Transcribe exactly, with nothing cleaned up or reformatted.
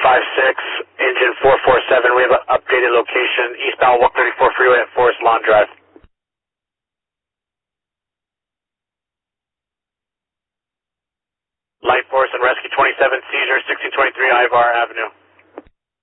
five six, engine four four seven. We have an updated location, eastbound one thirty-four freeway at Forest Lawn Drive. Light Force and Rescue twenty-seven, seizure, sixteen twenty-three Ivar Avenue.